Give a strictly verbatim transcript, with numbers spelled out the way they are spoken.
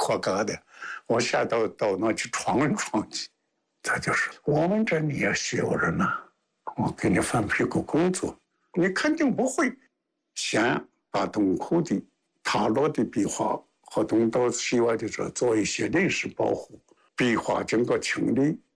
扩高的，我下到到那去闯一闯去。他就说：“我们这里也需要人呐，我给你分配个工作，你肯定不会。先把洞口的塔楼的壁画和东岛西外的这做一些临时保护，壁画经过清理，